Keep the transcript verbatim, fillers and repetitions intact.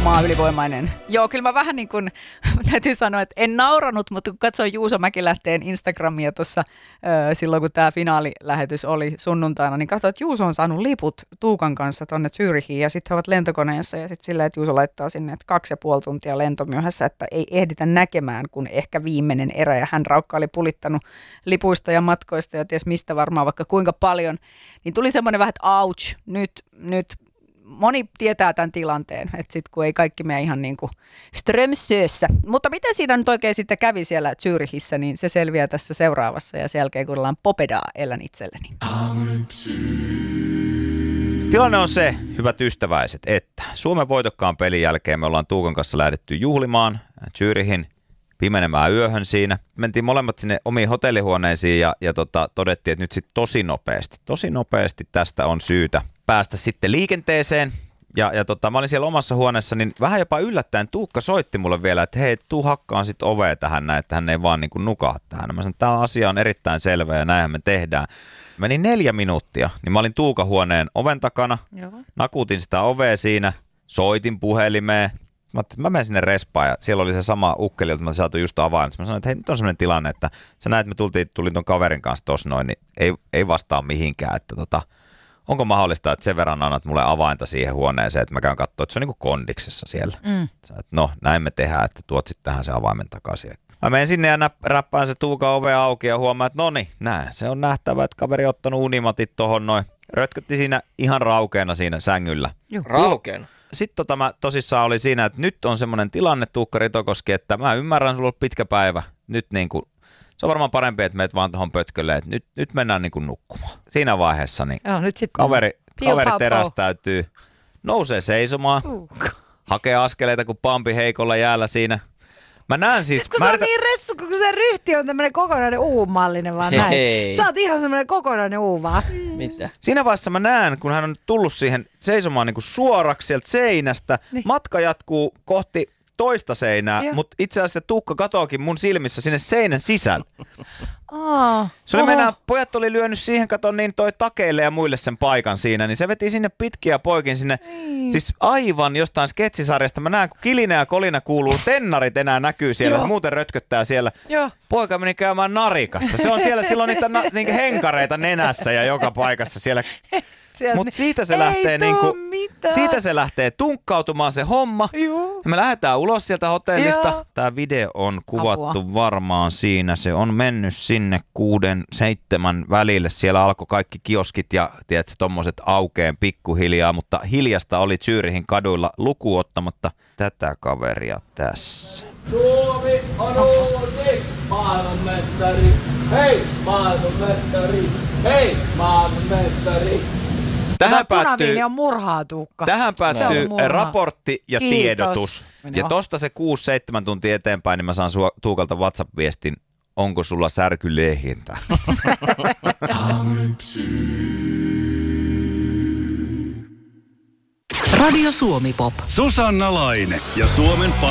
Huimaa ylivoimainen. Joo, kyllä mä vähän niin kuin, täytyy sanoa, että en nauranut, mutta kun katsoin Juuso Mäkilähteen Instagramia tuossa silloin, kun tämä finaalilähetys oli sunnuntaina, niin katsoin, että Juuso on saanut liput Tuukan kanssa tuonne Zürichiin ja sitten he ovat lentokoneessa ja sitten silleen, että Juuso laittaa sinne, että kaksi ja puoli tuntia lentomyöhässä, että ei ehditä näkemään, kun ehkä viimeinen erä ja hän Raukka oli pulittanut lipuista ja matkoista ja ties mistä varmaan vaikka kuinka paljon, niin tuli semmoinen vähän, että ouch, nyt, nyt moni tietää tämän tilanteen, että sitten kun ei kaikki mene ihan niin kuin Strömsössä. Mutta miten siinä nyt oikein sitten kävi siellä Zürichissä, niin se selviää tässä seuraavassa ja sen jälkeen kuunnellaan Popedaa elän itselleni. Tilanne on se, hyvät ystäväiset, että Suomen voitokkaan pelin jälkeen me ollaan Tuukan kanssa lähdetty juhlimaan Zürichin pimenemään yöhön siinä. Mentiin molemmat sinne omiin hotellihuoneisiin ja, ja tota, todettiin, että nyt sitten tosi nopeasti, tosi nopeasti tästä on syytä päästä sitten liikenteeseen. Ja, ja tota, mä olin siellä omassa huoneessa, niin vähän jopa yllättäen Tuukka soitti mulle vielä, että hei, tuu hakkaan sitten ovea tähän näin, että hän ei vaan niin kuin nukaha tähän. Mä sanoin, että tämä asia on erittäin selvä ja näinhän me tehdään. Meni neljä minuuttia, niin mä olin Tuukan huoneen oven takana, Joo. nakutin sitä ovea siinä, soitin puhelimeen. Mä ajattelin, että mä menen sinne respaan ja siellä oli se sama ukkeli, jolta mä saatu just avaimet. Mä sanoin, että hei, nyt on sellainen tilanne, että sä näet, että me tultiin, tulin ton kaverin kanssa tossa noin, niin ei, ei vastaa mihinkään, että tota, onko mahdollista, että sen verran annat mulle avainta siihen huoneeseen, että mä käyn katsoa, että se on niin kuin kondiksessa siellä. Mm. Sä, että no, näin me tehdään, että tuot sitten tähän se avaimen takaisin. Mä menen sinne ja näp- räppään se Tuukan ove auki ja huomaan, että no niin, näin. Se on nähtävä, että kaveri on ottanut unimatit tohon noin. Rötkötti siinä ihan raukeena siinä sängyllä. Juh. Raukeena? Sitten tota mä tosissaan oli siinä, että nyt on semmoinen tilanne, Tuukka Ritokoski, että mä ymmärrän, sulla on pitkä päivä. Nyt niinku, se on varmaan parempi, että meet vaan tuohon pötkölle, että nyt, nyt mennään niinku nukkumaan. Siinä vaiheessa niin Joo, nyt kaveri, kaveri terästäytyy, nousee seisomaan, uh. hakee askeleita kuin pampi heikolla jäällä siinä. Mä näen siis... Siis kun se on niin ressu, kun se ryhti on tämmönen kokonainen U-mallinen vaan näin. Hei. Sä oot ihan semmoinen kokonainen U vaan. Mitä? Siinä vaiheessa mä näen, kun hän on tullut siihen seisomaan niin kuin suoraksi sieltä seinästä. Niin. Matka jatkuu kohti toista seinää, mutta itse asiassa Tuukka katoakin mun silmissä sinne seinän sisällä. Aa, se oli mennään, pojat oli lyönyt siihen, kato niin toi takeille ja muille sen paikan siinä, niin se veti sinne pitkiä poikin sinne, Ei. siis aivan jostain sketsisarjasta. Mä näen, kun kilinä ja kolina kuuluu, tennarit enää näkyy siellä, Joo. muuten rötköttää siellä. Joo. Poika meni käymään narikassa. Se on siellä, silloin niitä na, niitä henkareita nenässä ja joka paikassa siellä. Mutta siitä se lähtee niinku, siitä se lähtee tunkkautumaan se homma. Joo. Ja me lähdetään ulos sieltä hotellista. Joo. Tää video on kuvattu Apua. varmaan siinä. Se on mennyt sinne kuuden, seitsemän välille. Siellä alkoi kaikki kioskit ja tiedätkö, tommoset aukeen pikkuhiljaa, mutta hiljasta oli Zürichin kaduilla lukuun ottamatta tätä kaveria tässä. Suomi on uusi maailmanmestari. Hei maailmanmestari. Hei maailmanmestari. Tähän päättyy, on murhaa, Tuukka. Tähän päättyy raportti ja Kiitos. tiedotus. Ja tosta se kuusi seitsemän tuntia eteenpäin, niin mä saan sua, Tuukalta WhatsApp-viestin, onko sulla särkylehintä? Radio Suomi Pop. Susanna Laine ja Suomen